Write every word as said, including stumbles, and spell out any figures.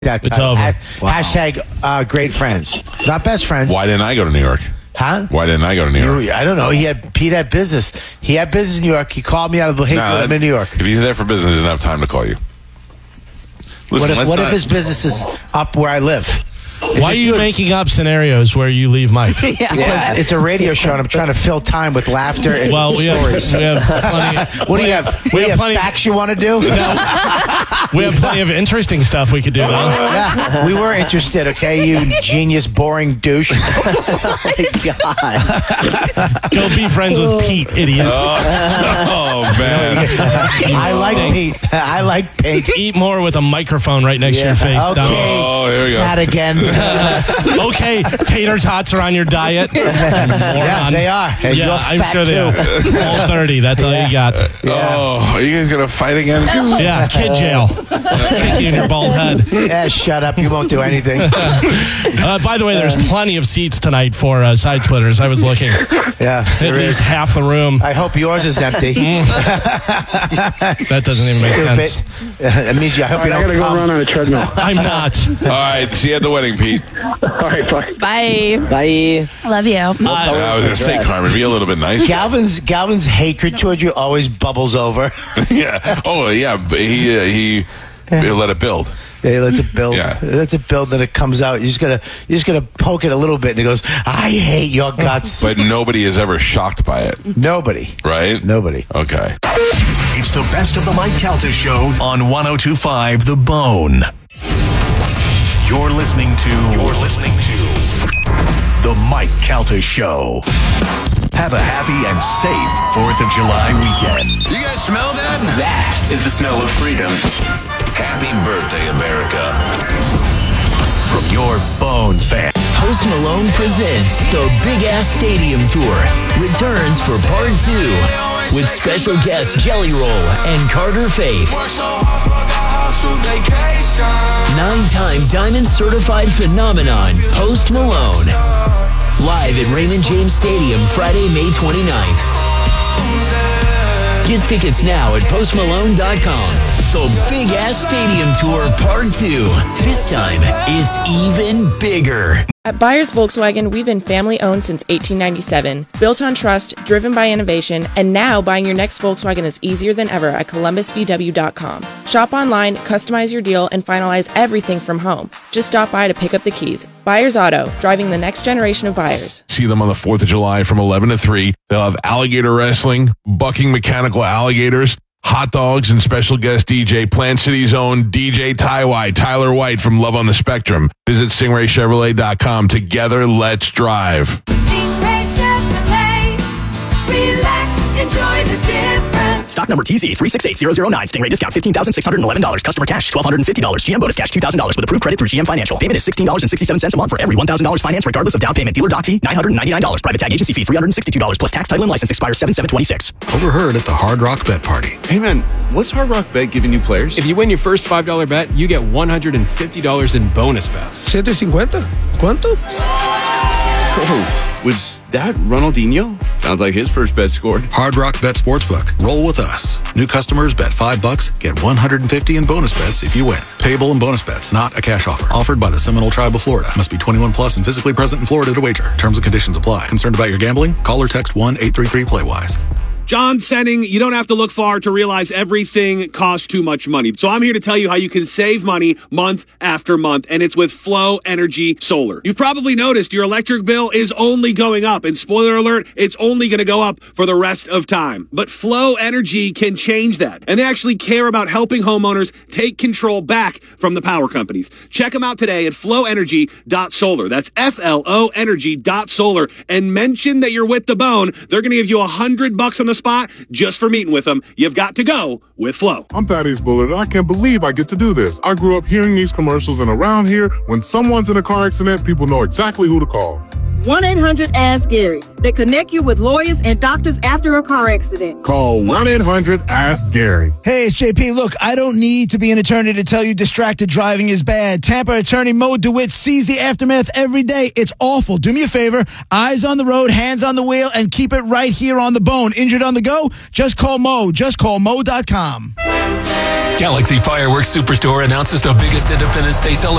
That It's time. over. Ha- Wow. Hashtag uh, great friends. Not best friends. Why didn't I go to New York? Huh? Why didn't I go to New York? You- I don't know. He had Pete had business. He had business in New York. He called me out of the blue. Hey, Nah, I'm in New York. If he's there for business, he doesn't have time to call you. Listen, What if, let's what not, if his business is up where I live? Why are it you good? making up scenarios where you leave Mike? Because it's a radio show and I'm trying to fill time with laughter and Well, we have, stories. we have plenty. What do you have? We What do you have have plenty. facts you want to do? We have plenty of interesting stuff we could do, though. Yeah, we were interested, okay, you genius, boring douche. Go be friends with Pete, idiot. Oh, man. I like stink. Pete. I like Pete. Eat more with a microphone right next to your face. Okay. Donald. Oh, here we go. Fat again. Okay, tater tots are on your diet. Yeah, Moron. they are. And Yeah, you're I'm fat sure they too. are. All thirty. That's all you got. Oh, are you guys going to fight again? Yeah, kid jail. Kick you in your bald head. Yeah, shut up. You won't do anything. Uh, by the way, there's plenty of seats tonight for uh, side splitters. I was looking. Yeah, At there least is. half the room. I hope yours is empty. That doesn't even make sense. Stupid. It means you. I hope All you right, I don't gotta go come. run on a treadmill. I'm not. All right, see you at the wedding, Pete. All right, bye. Bye. Bye. Love you. I was going to say, Carmen, be a little bit nice. Galvin's Galvin's hatred towards you always bubbles over. Yeah. Oh, yeah. But he uh, he, he let it build. Yeah, let's it build. Yeah. Let's it build. Then it comes out. You just gotta you just gotta poke it a little bit, and it goes. I hate your guts. But nobody is ever shocked by it, Nobody. right? Nobody. Okay. It's the best of the Mike Calta Show on one oh two point five The Bone. You're listening to. You're listening to The Mike Calta Show. Have a happy and safe fourth of July weekend. You guys smell that? That is the smell of freedom. Happy birthday, America. From your Bone fan. Post Malone presents the Big Ass Stadium Tour. Returns for part two with special guests Jelly Roll and Carter Faith. Nine-time Diamond Certified Phenomenon, Post Malone. Live at Raymond James Stadium Friday, May twenty-ninth. Get tickets now at post malone dot com. The Big Ass Stadium Tour Part two. This time, it's even bigger. At Byers Volkswagen, we've been family-owned since eighteen ninety-seven. Built on trust, driven by innovation, and now buying your next Volkswagen is easier than ever at columbus v w dot com. Shop online, customize your deal, and finalize everything from home. Just stop by to pick up the keys. Byers Auto, driving the next generation of buyers. See them on the fourth of July from eleven to three. They'll have alligator wrestling, bucking mechanical alligators, hot dogs, and special guest D J, Plant City's own D J Tywhite, Tyler White from Love on the Spectrum. Visit stingray chevrolet dot com. Together, let's drive. Stingray Chevrolet. Relax, enjoy the difference. Stock number T Z three six eight zero zero nine. Stingray discount fifteen thousand six hundred eleven dollars. Customer cash twelve hundred fifty dollars. G M bonus cash two thousand dollars with approved credit through G M Financial. Payment is sixteen dollars and sixty-seven cents a month for every one thousand dollars finance regardless of down payment. Dealer doc fee nine hundred ninety-nine dollars. Private tag agency fee three hundred sixty-two dollars plus tax, title, and license expires seven seven twenty-six. Overheard at the Hard Rock Bet Party. Hey man, what's Hard Rock Bet giving you players? If you win your first five dollar bet, you get one hundred fifty dollars in bonus bets. seven fifty. ¿Cuánto? Oh, was that Ronaldinho? Sounds like his first bet scored. Hard Rock Bet Sportsbook. Roll with us. New customers bet five bucks, get one hundred fifty in bonus bets if you win. Payable in bonus bets, not a cash offer. Offered by the Seminole Tribe of Florida. Must be twenty-one plus and physically present in Florida to wager. Terms and conditions apply. Concerned about your gambling? Call or text one eight three three play wise. John Senning, you don't have to look far to realize everything costs too much money. So I'm here to tell you how you can save money month after month, and it's with Flow Energy Solar. You've probably noticed your electric bill is only going up, and spoiler alert, it's only going to go up for the rest of time. But Flow Energy can change that, and they actually care about helping homeowners take control back from the power companies. Check them out today at flow energy dot solar. That's F L O energy dot solar, and mention that you're with The Bone. They're going to give you a hundred bucks on the spot just for meeting with them. You've got to go with Flow. I'm Thaddeus Bullard, and I can't believe I get to do this. I grew up hearing these commercials, and around here, when someone's in a car accident, people know exactly who to call. one eight hundred ask Gary. They connect you with lawyers and doctors after a car accident. Call one eight hundred ask Gary. Hey, it's J P. Look, I don't need to be an attorney to tell you distracted driving is bad. Tampa attorney Mo DeWitt sees the aftermath every day. It's awful. Do me a favor. Eyes on the road, hands on the wheel, and keep it right here on the bone. Injured on the go? Just call Mo. Just call Mo dot com. Galaxy Fireworks Superstore announces the biggest Independence Day celebration